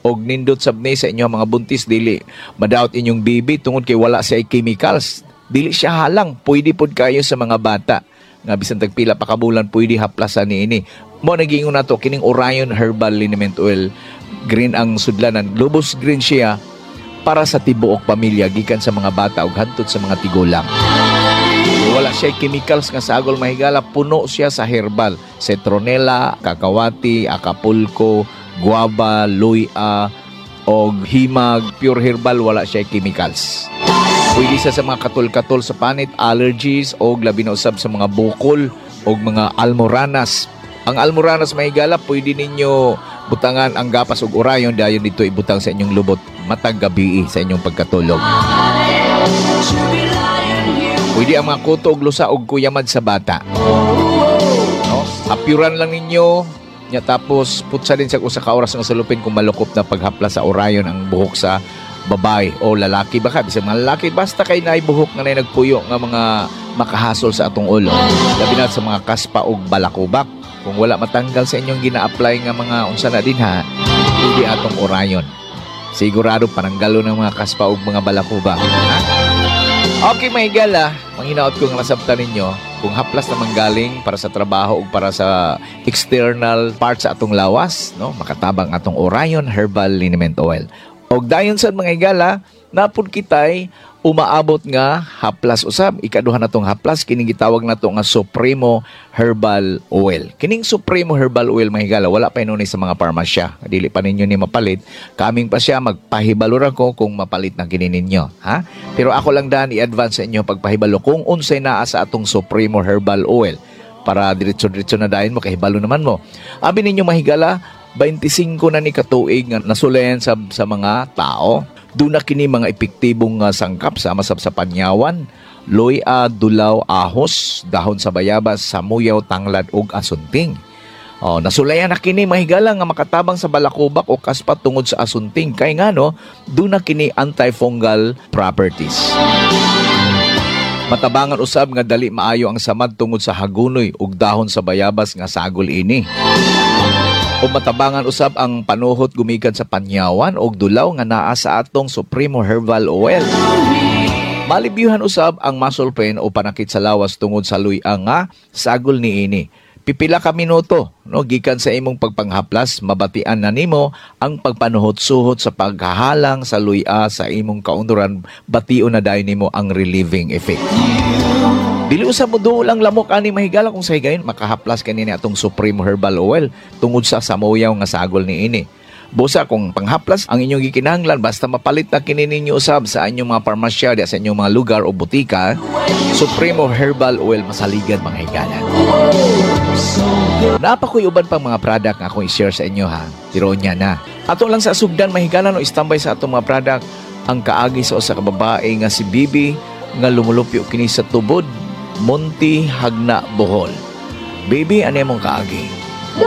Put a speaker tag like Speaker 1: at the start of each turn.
Speaker 1: og nindot sabni sa inyong mga buntis dili madaot inyong baby tungod kay wala siya chemicals. Dili siya halang, pwede pod kayo sa mga bata nga bisan tagpila pa ka bulan pwede haplasan niini. Mo nagingon nato kining Orion Herbal Liniment Oil, green ang sudlanan, lubos green siya para sa tibuok pamilya gikan sa mga bata ug hantod sa mga tigulang. Wala siya chemicals nga sagol mahigala, puno siya sa herbal, citronella, kakawati, acapulco, guava, luya, og himag, pure herbal, wala siya chemicals. Pwede siya sa mga katul-katul sa panit, allergies, og labi na usab sa mga bukol, og mga almoranas. Ang almoranas mahigala, pwede ninyo butangan ang gapas og Orion, dayon dito ibutang sa inyong lubot matag gabi sa inyong pagkatulog. Pwede ang mga kuto og lusa og kuyamad sa bata. No? Apyuran lang ninyo, nya tapos putsa din sa usa ka oras nga sulupin kung malukop na paghapla sa Orion ang buhok sa babae o lalaki. Baka bisan mga lalaki, basta kay naay buhok nga nay nagpuyo nga mga makahasol sa atong ulo. Labi na sa mga kaspa og balakubak. Kung wala matanggal sa inyong gina-apply nga mga unsa na din ha, hindi atong Orion. Sigurado pananggalo ng mga kaspa og mga balakubak. Ha? Okay, mahigala, manghinaot ko nga nasabtan ninyo kung haplas na manggaling para sa trabaho o para sa external parts sa atong lawas, no? Makatabang atong Orion Herbal Liniment Oil. Og dayon sa mga higala, napud kitay umaabot nga haplas usab. Ikaduha na tong haplas, kining gitawag na to nga Supremo Herbal Oil. Kining Supremo Herbal Oil mahigala, wala pa inunay sa mga parmasya. Dili pa ninyo ni mapalit. Kaming pa siya, magpahibalor ako kung mapalit na kini ninyo. Ha? Pero ako lang daan i-advance sa inyo pagpahibalo kung unsay naa sa atong Supremo Herbal Oil. Para diretso-diretso na dahin mo, kahibalo naman mo. Abi ninyo mahigala, 25 na ni katuig nga nasulayan sa mga tao. Doon na kini mga epektibong sangkap sama sa panyawan, luya, dulaw, ahos, dahon sa bayabas, samuyaw, tanglad ug asunting. Nasulayan na kini mahigala nga makatabang sa balakubak o kaspat tungod sa asunting. Kay nga no, doon na kini antifungal properties. Matabangan usab nga dali maayo ang samad tungod sa hagunoy ug dahon sa bayabas nga sagol ini. O matabangan usab ang panuhot gumikan sa panyawan o dulaw nga naa sa atong Supremo Herbal Oil. Malibyuhan usab ang muscle pain o panakit sa lawas tungod sa luya nga sagol niini. Pipila ka minuto, no, gikan sa imong pagpanghaplas, mabatian na nimo ang pagpanuhot-suhot sa paghahalang sa luya sa imong kaunduran, bation na dayon nimo ang relieving effect. Dili usab mo lang lamok ani mahigala kung sa higayon makahaplas kanini atong Supreme Herbal Oil tungod sa samuyaw nga sagol niini. Busa kung panghaplas ang inyong gikinahanglan basta mapalit na kini ninyo usab sa inyong mga parmasya sa inyong mga lugar o butika, Supremo Herbal Oil masaligan mga higala. Napakoy uban pang mga product nga akong i-share sa inyo ha. Tiro niya na. Ato lang sa sugdan mahigala no istambay sa atong mga product ang kaagi sa usa ka babae nga si Bibi nga lumulupyo kini sa tubod Monti Hagna Bohol. Baby, ano mong kaagi?